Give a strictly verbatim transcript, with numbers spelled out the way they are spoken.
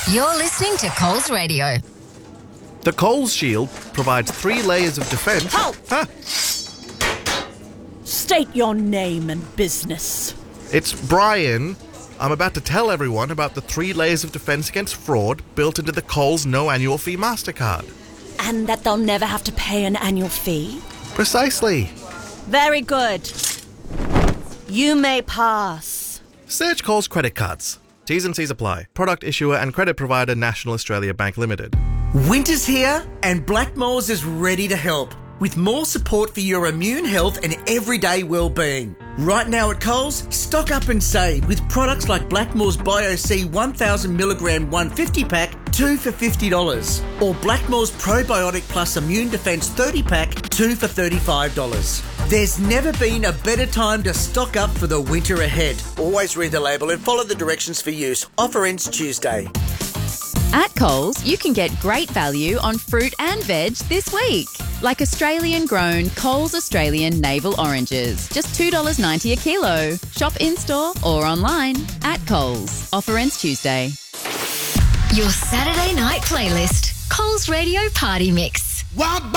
You're listening to Coles Radio. The Coles Shield provides three layers of defence. Halt! Huh? State your name and business. It's Brian. I'm about to tell everyone about the three layers of defence against fraud built into the Coles no annual fee MasterCard. And that they'll never have to pay an annual fee? Precisely. Very good. You may pass. Search Coles credit cards. T's and C's apply. Product issuer and credit provider National Australia Bank Limited. Winter's here and Blackmores is ready to help with more support for your immune health and everyday well-being. Right now at Coles, stock up and save with products like Blackmores Bio-C one thousand milligram one hundred fifty pack, two for fifty dollars. Or Blackmores Probiotic Plus Immune Defence thirty pack, two for thirty-five dollars. There's never been a better time to stock up for the winter ahead. Always read the label and follow the directions for use. Offer ends Tuesday. At Coles, you can get great value on fruit and veg this week. Like Australian-grown Coles Australian Navel Oranges. Just two dollars ninety a kilo. Shop in-store or online at Coles. Offer ends Tuesday. Your Saturday night playlist. Coles Radio Party Mix.